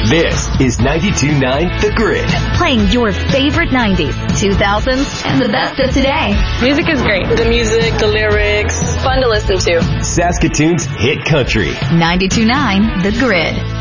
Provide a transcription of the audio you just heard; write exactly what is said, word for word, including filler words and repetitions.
This is ninety-two point nine The Grid. Playing your favorite nineties, two thousands, and the best of today. Music is great. The music, the lyrics, fun to listen to. Saskatoon's hit country. ninety-two point nine The Grid.